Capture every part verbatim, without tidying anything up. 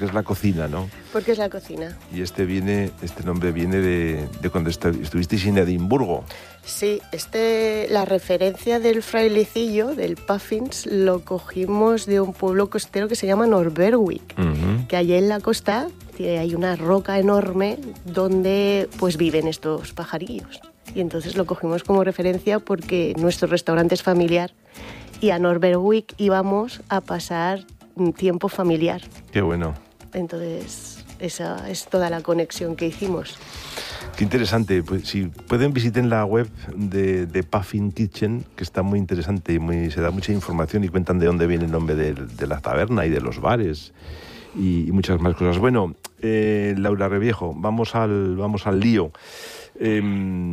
porque es la cocina, ¿no? Porque es la cocina. Y este viene, este nombre viene de, de cuando estuvisteis en Edimburgo. Sí, este, la referencia del frailecillo, del Puffins, lo cogimos de un pueblo costero que se llama Norberwick, uh-huh. que allí en la costa hay una roca enorme donde pues viven estos pajarillos. Y entonces lo cogimos como referencia porque nuestro restaurante es familiar y a Norberwick íbamos a pasar un tiempo familiar. Qué bueno. Entonces esa es toda la conexión que hicimos. Qué interesante. Pues, si pueden, visiten la web de, de Puffin Kitchen, que está muy interesante y muy, se da mucha información y cuentan de dónde viene el nombre de, de la taberna y de los bares y, y muchas más cosas. Bueno, eh, Laura Reviejo, vamos al, vamos al lío. Eh,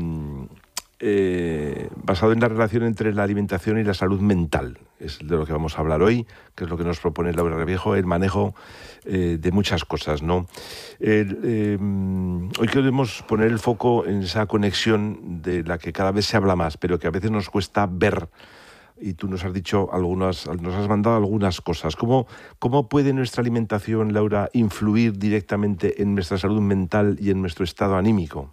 eh, basado en la relación entre la alimentación y la salud mental. Es de lo que vamos a hablar hoy, que es lo que nos propone Laura Reviejo, el manejo eh, de muchas cosas, ¿no? El, eh, hoy queremos poner el foco en esa conexión de la que cada vez se habla más, pero que a veces nos cuesta ver. Y tú nos has dicho algunas, nos has mandado algunas cosas. ¿Cómo, cómo puede nuestra alimentación, Laura, influir directamente en nuestra salud mental y en nuestro estado anímico?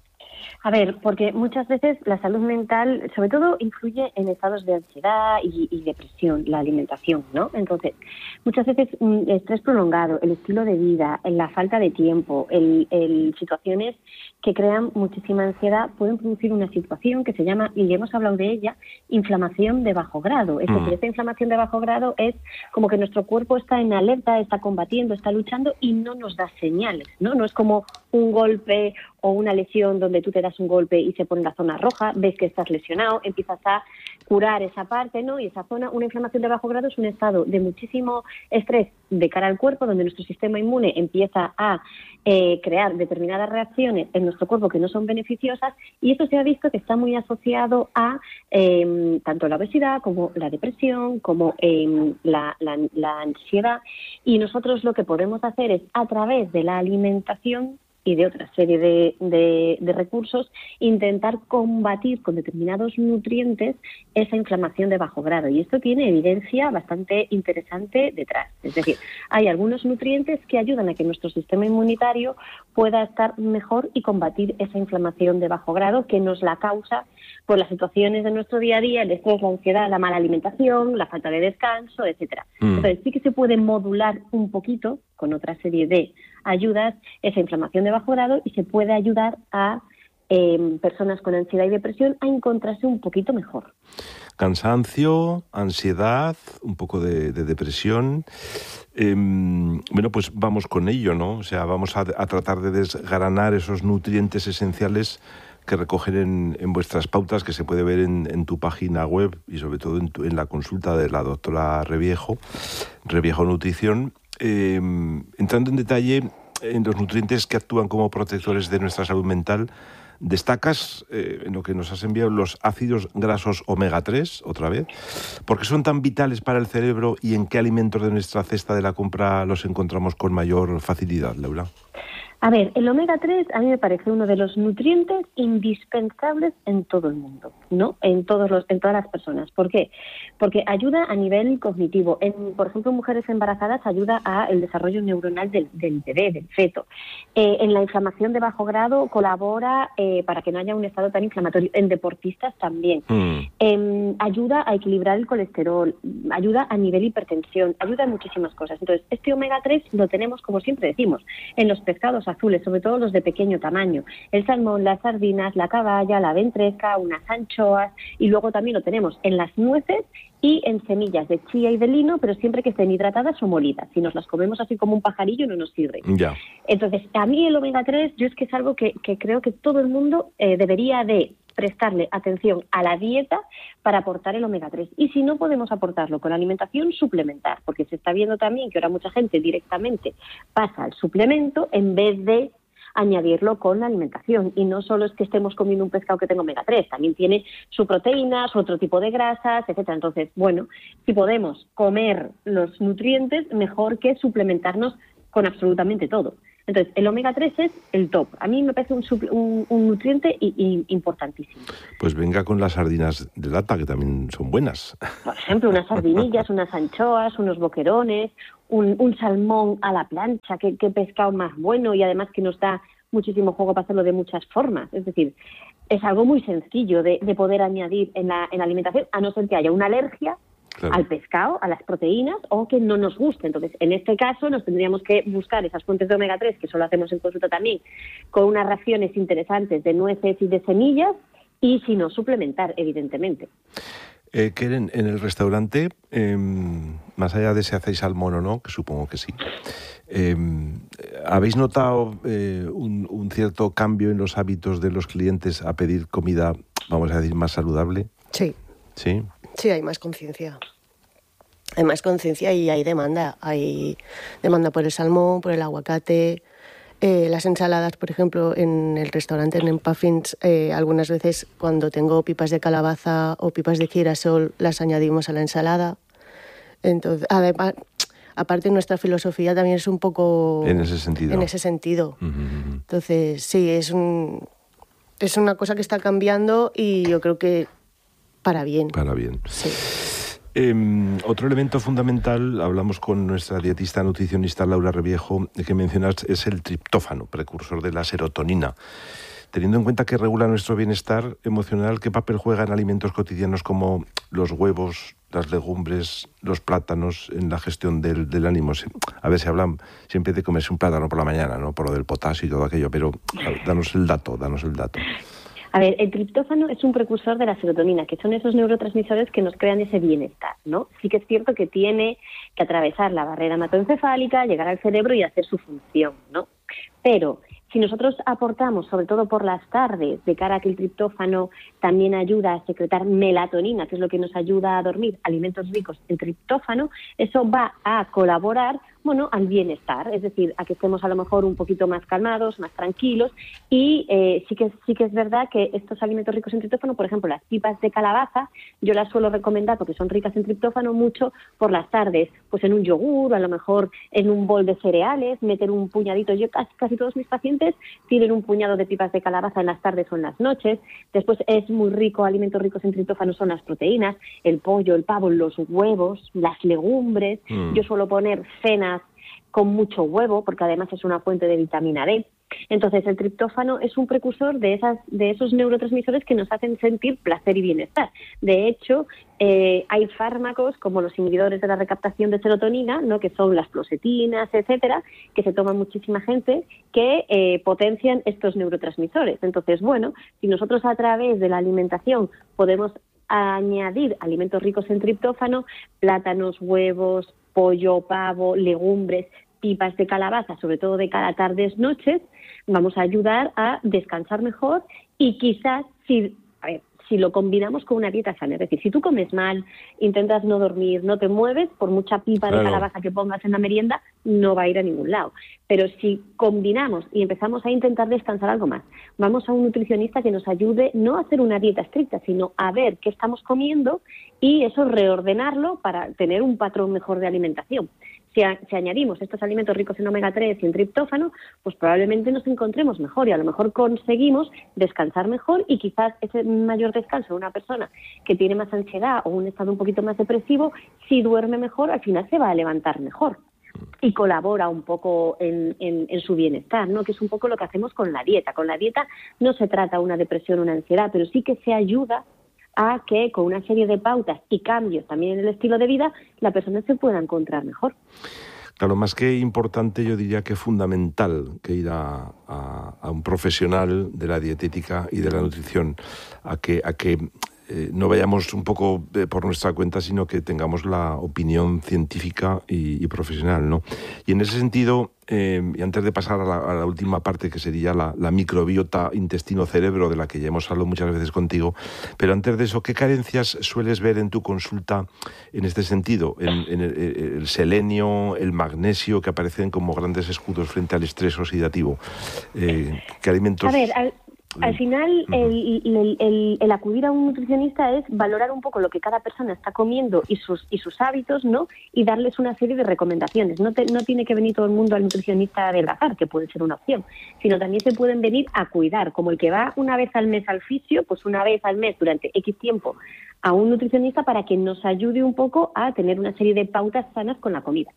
A ver, porque muchas veces la salud mental, sobre todo, influye en estados de ansiedad y, y depresión, la alimentación, ¿no? Entonces, muchas veces el estrés prolongado, el estilo de vida, la falta de tiempo, el, el situaciones que crean muchísima ansiedad pueden producir una situación que se llama, y ya hemos hablado de ella, inflamación de bajo grado. Es decir, mm. esta inflamación de bajo grado es como que nuestro cuerpo está en alerta, está combatiendo, está luchando y no nos da señales, ¿no? No es como un golpe o una lesión donde tú te das un golpe y se pone la zona roja, ves que estás lesionado, empiezas a curar esa parte, ¿no? Y esa zona, una inflamación de bajo grado es un estado de muchísimo estrés de cara al cuerpo, donde nuestro sistema inmune empieza a eh, crear determinadas reacciones en nuestro cuerpo que no son beneficiosas, y esto se ha visto que está muy asociado a eh, tanto la obesidad como la depresión, como eh, la, la, la ansiedad, y nosotros lo que podemos hacer es, a través de la alimentación y de otra serie de, de, de recursos, intentar combatir con determinados nutrientes esa inflamación de bajo grado. Y esto tiene evidencia bastante interesante detrás. Es decir, hay algunos nutrientes que ayudan a que nuestro sistema inmunitario pueda estar mejor y combatir esa inflamación de bajo grado que nos la causa por las situaciones de nuestro día a día, el estrés, la ansiedad, la mala alimentación, la falta de descanso, etcétera. Mm. Entonces sí que se puede modular un poquito con otra serie de ayudas esa inflamación de bajo grado y se puede ayudar a eh, personas con ansiedad y depresión a encontrarse un poquito mejor. Cansancio, ansiedad, un poco de, de depresión. Eh, bueno, pues vamos con ello, ¿no? O sea, vamos a, a tratar de desgranar esos nutrientes esenciales que recogen en, en vuestras pautas, que se puede ver en, en tu página web y sobre todo en, tu, en la consulta de la doctora Reviejo, Reviejo Nutrición. Eh, entrando en detalle en los nutrientes que actúan como protectores de nuestra salud mental, destacas eh, en lo que nos has enviado los ácidos grasos omega tres, otra vez. ¿Por qué son tan vitales para el cerebro y en qué alimentos de nuestra cesta de la compra los encontramos con mayor facilidad, Laura? A ver, el omega tres a mí me parece uno de los nutrientes indispensables en todo el mundo, ¿no? En todos los, en todas las personas. ¿Por qué? Porque ayuda a nivel cognitivo. En, por ejemplo, en mujeres embarazadas ayuda al desarrollo neuronal del, del bebé, del feto. Eh, en la inflamación de bajo grado colabora eh, para que no haya un estado tan inflamatorio. En deportistas también. Mm. Eh, ayuda a equilibrar el colesterol, ayuda a nivel hipertensión, ayuda en muchísimas cosas. Entonces, este omega tres lo tenemos, como siempre decimos, en los pescados azules, sobre todo los de pequeño tamaño, el salmón, las sardinas, la caballa, la ventresca, unas anchoas, y luego también lo tenemos en las nueces y en semillas de chía y de lino, pero siempre que estén hidratadas o molidas. Si nos las comemos así como un pajarillo no nos sirve. Ya. Entonces, a mí el omega tres, yo es que es algo que, que creo que todo el mundo eh, debería de prestarle atención a la dieta para aportar el omega tres. Y si no podemos aportarlo con la alimentación, suplementar, porque se está viendo también que ahora mucha gente directamente pasa al suplemento en vez de añadirlo con la alimentación. Y no solo es que estemos comiendo un pescado que tenga omega tres, también tiene su proteína, su otro tipo de grasas, etcétera. Entonces, bueno, si podemos comer los nutrientes, mejor que suplementarnos con absolutamente todo. Entonces, el omega tres es el top. A mí me parece un, un, un nutriente y, y importantísimo. Pues venga con las sardinas de lata, que también son buenas. Por ejemplo, unas sardinillas, unas anchoas, unos boquerones, un, un salmón a la plancha, qué, qué pescado más bueno, y además que nos da muchísimo juego para hacerlo de muchas formas. Es decir, es algo muy sencillo de, de poder añadir en la, en la alimentación, a no ser que haya una alergia claro. al pescado, a las proteínas, o que no nos guste. Entonces, en este caso, nos tendríamos que buscar esas fuentes de omega tres, que eso lo hacemos en consulta también, con unas raciones interesantes de nueces y de semillas, y si no, suplementar, evidentemente. Eh, Keren, en el restaurante, eh, más allá de si hacéis salmón o no, que supongo que sí, eh, ¿habéis notado eh, un, un cierto cambio en los hábitos de los clientes a pedir comida, vamos a decir, más saludable? Sí. ¿Sí? Sí, hay más conciencia. Hay más conciencia y hay demanda. Hay demanda por el salmón, por el aguacate. Eh, las ensaladas, por ejemplo, en el restaurante, en Puffins, eh, algunas veces cuando tengo pipas de calabaza o pipas de girasol, las añadimos a la ensalada. Entonces, además, aparte nuestra filosofía también es un poco... En ese sentido. En ese sentido. Uh-huh. Entonces, sí, es, un, es una cosa que está cambiando y yo creo que para bien. Para bien. Sí. Eh, otro elemento fundamental, hablamos con nuestra dietista nutricionista Laura Reviejo, que mencionas, es el triptófano, precursor de la serotonina. Teniendo en cuenta que regula nuestro bienestar emocional, ¿qué papel juega en alimentos cotidianos como los huevos, las legumbres, los plátanos en la gestión del, del ánimo? A ver, se hablan siempre de comerse un plátano por la mañana, ¿no? Por lo del potasio y todo aquello, pero danos el dato, danos el dato. A ver, el triptófano es un precursor de la serotonina, que son esos neurotransmisores que nos crean ese bienestar, ¿no? Sí que es cierto que tiene que atravesar la barrera hematoencefálica, llegar al cerebro y hacer su función, ¿no? Pero si nosotros aportamos, sobre todo por las tardes, de cara a que el triptófano también ayuda a secretar melatonina, que es lo que nos ayuda a dormir, alimentos ricos en triptófano, eso va a colaborar, bueno, al bienestar, es decir, a que estemos a lo mejor un poquito más calmados, más tranquilos, y eh, sí que sí que es verdad que estos alimentos ricos en triptófano, por ejemplo, las pipas de calabaza, yo las suelo recomendar porque son ricas en triptófano mucho por las tardes, pues en un yogur, a lo mejor en un bol de cereales, meter un puñadito. Yo casi, casi todos mis pacientes tienen un puñado de pipas de calabaza en las tardes o en las noches. Después es muy rico, alimentos ricos en triptófano son las proteínas, el pollo, el pavo, los huevos, las legumbres. Mm. Yo suelo poner cenas con mucho huevo, porque además es una fuente de vitamina D. Entonces, el triptófano es un precursor de esas de esos neurotransmisores que nos hacen sentir placer y bienestar. De hecho, eh, hay fármacos como los inhibidores de la recaptación de serotonina, ¿no?, que son las clozetinas, etcétera, que se toman muchísima gente, que eh, potencian estos neurotransmisores. Entonces, bueno, si nosotros a través de la alimentación podemos añadir alimentos ricos en triptófano, plátanos, huevos, pollo, pavo, legumbres, pipas de calabaza, sobre todo de cada tardes, noches, vamos a ayudar a descansar mejor y quizás, si, a ver, si lo combinamos con una dieta sana, es decir, si tú comes mal, intentas no dormir, no te mueves, por mucha pipa claro. de calabaza que pongas en la merienda, no va a ir a ningún lado. Pero si combinamos y empezamos a intentar descansar algo más, vamos a un nutricionista que nos ayude no a hacer una dieta estricta, sino a ver qué estamos comiendo y eso reordenarlo para tener un patrón mejor de alimentación. Si, a, si añadimos estos alimentos ricos en omega tres y en triptófano, pues probablemente nos encontremos mejor y a lo mejor conseguimos descansar mejor y quizás ese mayor descanso de una persona que tiene más ansiedad o un estado un poquito más depresivo, si duerme mejor, al final se va a levantar mejor y colabora un poco en, en, en su bienestar, ¿no?, que es un poco lo que hacemos con la dieta. Con la dieta no se trata una depresión o una ansiedad, pero sí que se ayuda a que con una serie de pautas y cambios también en el estilo de vida, la persona se pueda encontrar mejor. Claro, más que importante, yo diría que fundamental que ir a, a, a un profesional de la dietética y de la nutrición, a que, a que eh, no vayamos un poco eh, por nuestra cuenta, sino que tengamos la opinión científica y, y profesional, ¿no? Y en ese sentido, eh, y antes de pasar a la, a la última parte, que sería la, la microbiota intestino-cerebro, de la que ya hemos hablado muchas veces contigo, pero antes de eso, ¿qué carencias sueles ver en tu consulta en este sentido? En, en el, el selenio, el magnesio, que aparecen como grandes escudos frente al estrés oxidativo. Eh, ¿Qué alimentos...? A ver, al... Al final, uh-huh. el, el, el, el acudir a un nutricionista es valorar un poco lo que cada persona está comiendo y sus y sus hábitos, ¿no?, y darles una serie de recomendaciones. No, te, no tiene que venir todo el mundo al nutricionista a adelgazar, que puede ser una opción, sino también se pueden venir a cuidar, como el que va una vez al mes al fisio, pues una vez al mes durante X tiempo a un nutricionista para que nos ayude un poco a tener una serie de pautas sanas con la comida.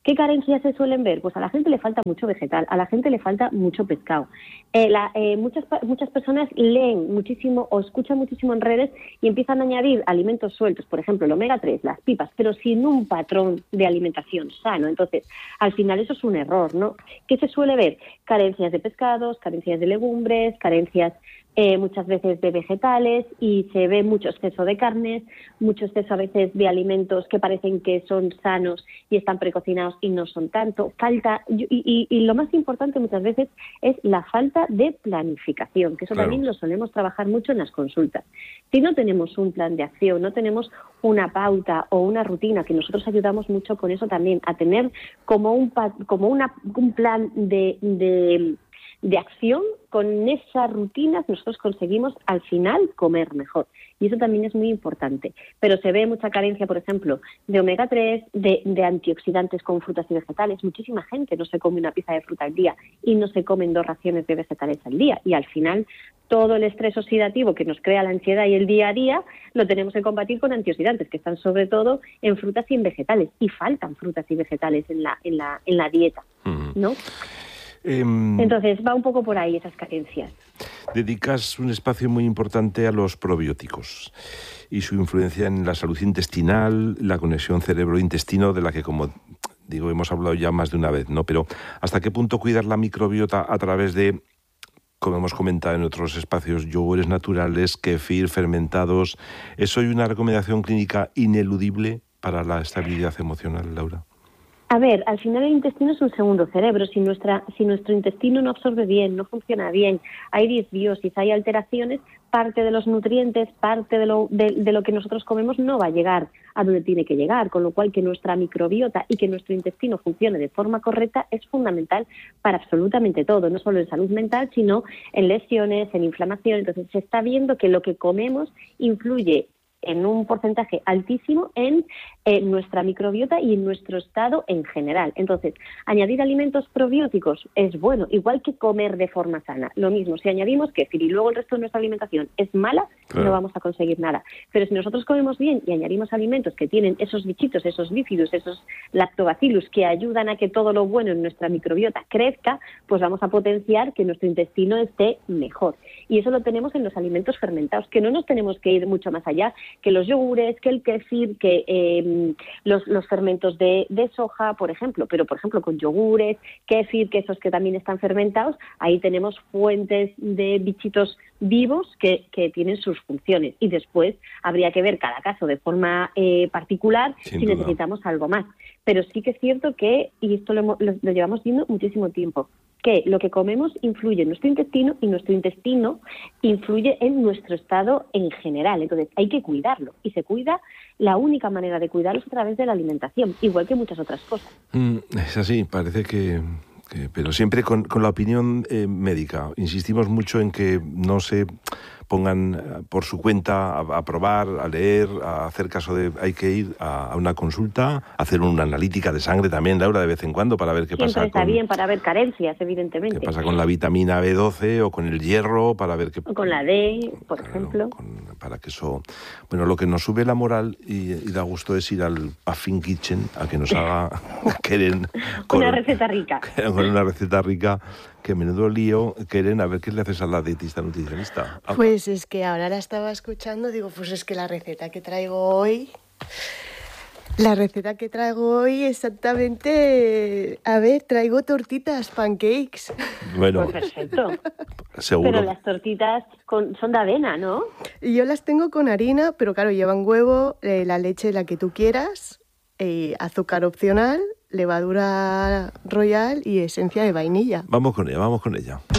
¿Qué carencias se suelen ver? Pues a la gente le falta mucho vegetal, a la gente le falta mucho pescado. Eh, la, eh, muchas, muchas personas leen muchísimo o escuchan muchísimo en redes y empiezan a añadir alimentos sueltos, por ejemplo, el omega tres, las pipas, pero sin un patrón de alimentación sano. Entonces, al final eso es un error, ¿no? ¿Qué se suele ver? Carencias de pescados, carencias de legumbres, carencias Eh, muchas veces de vegetales, y se ve mucho exceso de carnes, mucho exceso a veces de alimentos que parecen que son sanos y están precocinados y no son tanto. Falta y, y, y lo más importante muchas veces es la falta de planificación, que eso claro. también lo solemos trabajar mucho en las consultas. Si no tenemos un plan de acción, no tenemos una pauta o una rutina, que nosotros ayudamos mucho con eso también, a tener como un, como una, un plan de... de de acción, con esas rutinas nosotros conseguimos al final comer mejor. Y eso también es muy importante. Pero se ve mucha carencia, por ejemplo, de omega tres, de, de antioxidantes con frutas y vegetales. Muchísima gente no se come una pieza de fruta al día y no se comen dos raciones de vegetales al día. Y al final todo el estrés oxidativo que nos crea la ansiedad y el día a día lo tenemos que combatir con antioxidantes, que están sobre todo en frutas y en vegetales. Y faltan frutas y vegetales en la, en la, en la dieta, ¿no? Entonces, va un poco por ahí esas carencias. Dedicas un espacio muy importante a los probióticos y su influencia en la salud intestinal, la conexión cerebro-intestino, de la que, como digo, hemos hablado ya más de una vez, ¿no? Pero ¿hasta qué punto cuidar la microbiota a través de, como hemos comentado en otros espacios, yogures naturales, kefir, fermentados? ¿Es hoy una recomendación clínica ineludible para la estabilidad emocional, Laura? A ver, al final el intestino es un segundo cerebro. Si nuestra, si nuestro intestino no absorbe bien, no funciona bien, hay disbiosis, hay alteraciones, parte de los nutrientes, parte de lo, de, de lo que nosotros comemos no va a llegar a donde tiene que llegar, con lo cual que nuestra microbiota y que nuestro intestino funcione de forma correcta es fundamental para absolutamente todo, no solo en salud mental, sino en lesiones, en inflamación. Entonces se está viendo que lo que comemos influye en un porcentaje altísimo en eh, nuestra microbiota y en nuestro estado en general. Entonces, añadir alimentos probióticos es bueno, igual que comer de forma sana. Lo mismo, si añadimos kéfir y luego el resto de nuestra alimentación es mala, claro. no vamos a conseguir nada. Pero si nosotros comemos bien y añadimos alimentos que tienen esos bichitos, esos bífidos, esos lactobacillus que ayudan a que todo lo bueno en nuestra microbiota crezca, pues vamos a potenciar que nuestro intestino esté mejor. Y eso lo tenemos en los alimentos fermentados, que no nos tenemos que ir mucho más allá, que los yogures, que el kéfir, que eh, los, los fermentos de, de soja, por ejemplo. Pero, por ejemplo, con yogures, kéfir, quesos que también están fermentados, ahí tenemos fuentes de bichitos vivos que, que tienen sus funciones. Y después habría que ver cada caso de forma eh, particular Sin si duda. necesitamos algo más. Pero sí que es cierto que, y esto lo, lo, lo llevamos viendo muchísimo tiempo, que lo que comemos influye en nuestro intestino y nuestro intestino influye en nuestro estado en general. Entonces hay que cuidarlo, y se cuida, la única manera de cuidarlo es a través de la alimentación, igual que muchas otras cosas. Mm, es así, parece que... que pero siempre con, con la opinión eh, médica. Insistimos mucho en que no se pongan por su cuenta a, a probar, a leer, a hacer caso de... Hay que ir a, a una consulta, hacer una analítica de sangre también, Laura, de vez en cuando, para ver qué Siempre pasa está con... bien, para ver carencias, evidentemente. Qué pasa con la vitamina B doce o con el hierro, para ver qué... O con la D, por claro, ejemplo. Con, para que eso... Bueno, lo que nos sube la moral y, y da gusto es ir al Puffin Kitchen a que nos haga... Keren, con, una receta rica. Con una receta rica, que menudo lío. Keren, a ver qué le haces a la dietista nutricionista. Pues es que ahora la estaba escuchando, digo, pues es que la receta que traigo hoy... La receta que traigo hoy exactamente... A ver, traigo tortitas, pancakes. Bueno, pues perfecto. Seguro. Pero las tortitas con, son de avena, ¿no? Y yo las tengo con harina, pero claro, llevan huevo, eh, la leche la que tú quieras, eh, azúcar opcional, levadura royal y esencia de vainilla. Vamos con ella, vamos con ella.